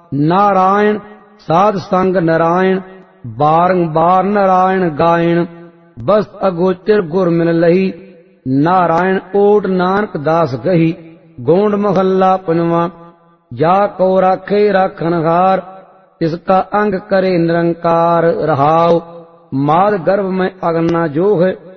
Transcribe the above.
नारायण साध संग नारायण बारंबार नारायण गायण बस अगोचर गुर मिल लही नारायण ओट नानक दास गही। गोंड महल्ला पंजवा। जा को राखे राखनहार इसका अंग करे निरंकार रहाओ। माद गर्भ में अग्ना जो है